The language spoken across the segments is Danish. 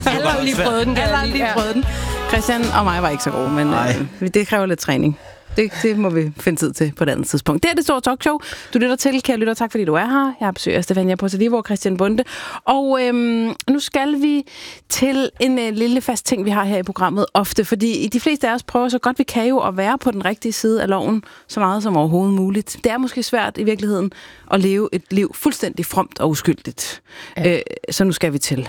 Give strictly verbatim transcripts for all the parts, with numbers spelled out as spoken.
Alle har lige prøvet den. Alle har lige prøvet den. Christian og mig var ikke så gode, men øh, det kræver lidt træning. Det, det må vi finde tid til på et andet tidspunkt. Det er det store talkshow. Du lytter til, kære lytter. Tak fordi du er her. Jeg besøger Stefania Potalivo og Christian Bonde. Og øhm, nu skal vi til en øh, lille fast ting, vi har her i programmet ofte. Fordi de fleste af os prøver så godt vi kan jo at være på den rigtige side af loven så meget som overhovedet muligt. Det er måske svært i virkeligheden at leve et liv fuldstændig fromt og uskyldigt. Ja. Øh, så nu skal vi til...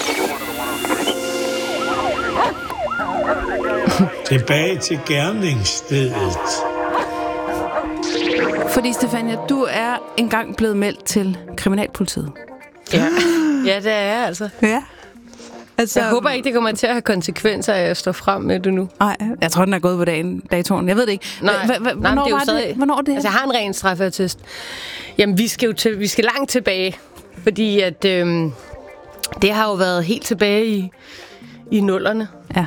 Tilbage til gerningsstedet. Fordi, Stefania, du er engang blevet meldt til kriminalpolitiet. Ja, ja det er jeg altså. Ja. Altså, jeg håber ikke, det kommer til at have konsekvenser, at jeg står frem med det nu. Nej, jeg tror, den er gået på dagen, datoren. Jeg ved det ikke. Nej, hva, hva, nej hvornår det er var stadig, det? Hvornår er det? Altså, jeg har en ren straffeattest. Jamen, vi skal jo til, vi skal langt tilbage. Fordi at øhm, det har jo været helt tilbage i, i nullerne. Ja.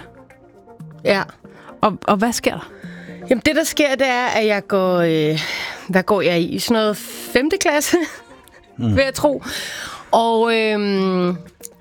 Ja. Og, og hvad sker der? Jamen, det der sker, det er, at jeg går... Øh, hvad går jeg i? Sådan noget femte klasse, mm. vil jeg tro. Og øh,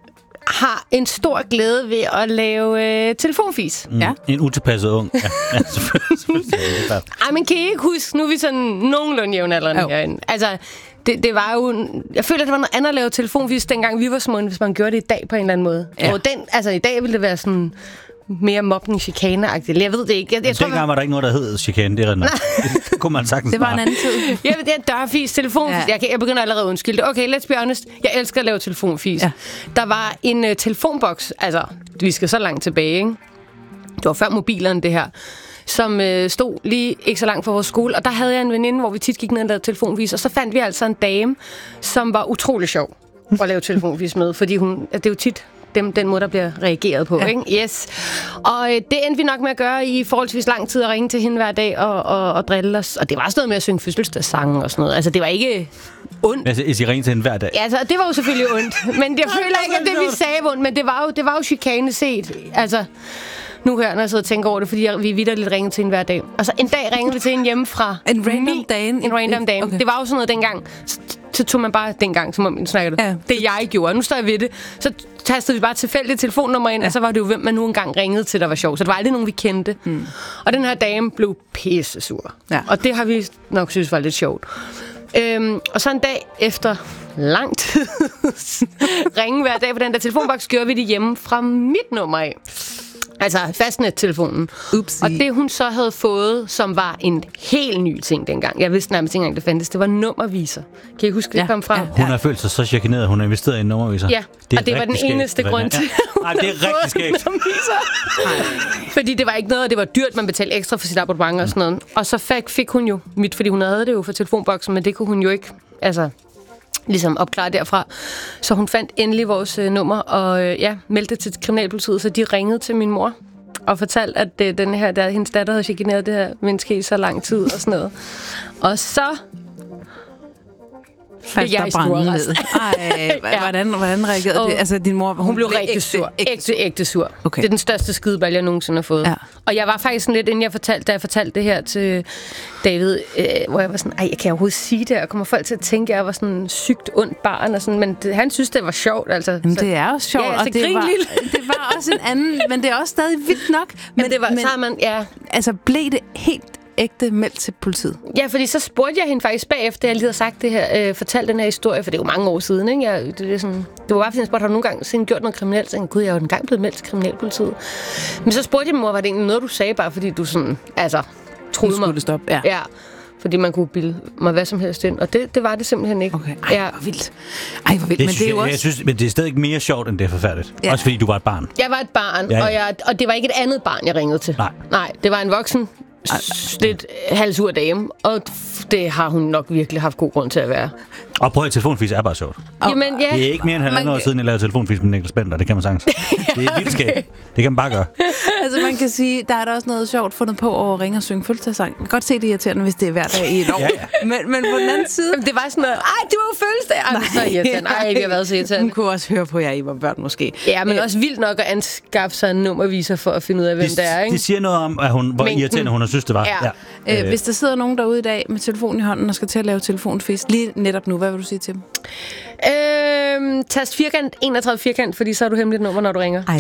har en stor glæde ved at lave øh, telefonfis. Mm. Ja. En utilpasset ung. Ja, ja selvfølgelig. Ej, men kan I ikke huske, nu er vi sådan nogenlunde jævnaldrende herinde. Altså, det, det var jo... Jeg føler, at det var noget andet at lave telefonfis, dengang vi var små, end hvis man gjorde det i dag på en eller anden måde. Ja. Og den, altså, i dag ville det være sådan... mere mobning, chikane-agtigt. Jeg ved det ikke. Jeg, jeg tror, dengang var der ikke noget, der hed chikane. Det er rigtigt. Det kunne man sagtens. Det var en anden tid. Jeg ved, det er dørfis, telefonfis. Ja. Jeg, jeg begynder allerede at undskylde. Okay, let's be honest. Jeg elsker at lave telefonfis. Ja. Der var en uh, telefonboks. Altså, vi skal så langt tilbage, ikke? Det var før mobilerne, det her. Som øh, stod lige ikke så langt fra vores skole. Og der havde jeg en veninde, hvor vi tit gik ned og lavede telefonfis. Og så fandt vi altså en dame, som var utrolig sjov at lave telefonfis med. Fordi hun, det er jo tit... Dem, den måde, der bliver reageret på, ja. Ikke? Yes. Og øh, det endte vi nok med at gøre i forholdsvis lang tid, at ringe til hende hver dag og, og, og drille os. Og det var også noget med at synge fødselsdagssange og sådan noget. Altså, det var ikke ondt. Altså, I ringe til hende hver dag? Ja, altså, det var jo selvfølgelig ondt. Men jeg føler ikke, at det, vi sagde, var ondt. Men det var jo, det var jo chikane set. Altså, nu her, når jeg sidder og tænker over det, fordi vi vitterligt ringede til hende hver dag. Altså, en dag ringede vi til hende hjemme fra... En random dame? En random dame. Okay. Det var jo sådan noget dengang... Så tog man bare dengang, som om man snakker det. Ja. Det jeg gjorde. Nu står jeg ved det. Så tastede vi bare tilfældigt telefonnummer ind, ja. Og så var det jo, hvem man nu engang ringede til, der var sjov. Så det var aldrig nogen, vi kendte. Hmm. Og den her dame blev pisse sur. Ja. Og det har vi nok synes var lidt sjovt. Øhm, og så en dag efter lang tid ringe hver dag på den der telefonboks, gjorde vi det hjemme fra mit nummer af. Altså fastnettelefonen. Upsi. Og det hun så havde fået, som var en helt ny ting dengang. Jeg vidste nærmest ikke engang, det fandtes. Det var nummerviser. Kan I huske, det ja, kom frem? Ja, hun har følt sig så chikaneret, hun har investeret i en nummerviser. Ja, det og det var den eneste skægt, grund til, ja. Ej, det er rigtig skægt. Fordi det var ikke noget, det var dyrt, man betalte ekstra for sit abonnement og sådan noget. Og så fik, fik hun jo mit, fordi hun havde det jo for telefonboksen, men det kunne hun jo ikke, altså... ligesom opklare derfra. Så hun fandt endelig vores øh, nummer og øh, ja, meldte til kriminalpolitiet, så de ringede til min mor og fortalte, at øh, den her, der, hendes datter havde chikaneret det her menneske i så lang tid og sådan noget. Og så faldt der branden ned. Ej, ja. hvordan, hvordan reagerede og det? Altså, din mor, hun, hun blev rigtig ægte, sur. Ægte, ægte, ægte sur. Okay. Det er den største skideball, jeg nogensinde har fået. Ja. Og jeg var faktisk sådan lidt, inden jeg fortalte, da jeg fortalte det her til David, øh, hvor jeg var sådan, ej, jeg kan overhovedet sige det, og kommer folk til at tænke, at jeg var sådan en sygt ondt barn, og sådan, men det, han synes, det var sjovt. Altså. Men det er også sjovt, ja, altså, og det var, det var også en anden, men det er også stadig vildt nok. Men, men det var, men, så har man, ja. Altså, blev det helt ægte meldt til politiet? Ja, fordi så spurgte jeg hende faktisk bagefter, jeg lige havde sagt det her, øh, fortalt den her historie, for det er jo mange år siden, ikke? Jeg, det, det, er sådan, det var bare fordi, jeg spurgte, har du nogle gange siden gjort noget kriminelt? Så jeg gud, jeg er jo engang blevet meldt til kriminalpolitiet. Men så spurgte jeg mor, var det egentlig noget, du sagde, bare fordi du sådan, altså, troede mig? Du skulle det stoppe, ja. Ja, fordi man kunne bilde mig hvad som helst ind, og det, det var det simpelthen ikke. Okay. Ej, ja. hvor vildt. Ej, hvor vildt, det men det er jo jeg, også... Jeg synes, men det er stadig mere sjovt, end det er forfærdeligt. Ja. Også fordi du var et barn. Jeg var et barn, ja, ja. Og, jeg, og det var ikke et andet barn, jeg ringede til. Nej. Nej, det var en voksen, lidt halvsur dame, og det har hun nok virkelig haft god grund til at være. Og prøv at telefonfis er bare sjovt. Jamen, ja. Det er ikke mere end halvandet år siden, jeg lavede telefonfis med Niklas Bender. Det kan man sagtens. Det er vildt skægt. Det kan man bare gøre. Altså man kan sige, der er der også noget sjovt fundet på at ringe og synge fødselsdagssang. Jeg kan godt se det irriterende, hvis det er hver dag i et år. Ja, ja. Men, men på den anden side... Jamen, det var sådan noget, ej, det var jo fødselsdag. Ej, så irriterende. Ej, vi har været så irriterende. Hun kunne også høre på jer, I var børn måske. Ja, men øh. også vildt nok at anskaffe sig en nummerviser for at finde ud af, hvem det, det er, ikke? Det siger noget om, at hun, hvor irriterende hun har synes, det var. Ja. Ja. Øh, hvis der sidder nogen derude i dag med telefonen i hånden og skal til at lave telefonfis, lige netop nu, hvad vil du sige til dem? Øhm, tast firkant, enogtredive firkant, fordi så er du hemmeligt nummer, når du ringer. Ej.